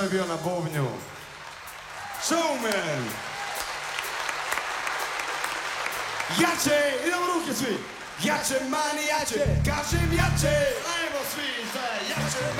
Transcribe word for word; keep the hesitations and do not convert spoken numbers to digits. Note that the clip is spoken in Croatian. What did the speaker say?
je bio na bubnju. Showman! Jače, idemo ruke svi! Jače, mani, jače, kažem jače! Ajmo svi, sve, jače,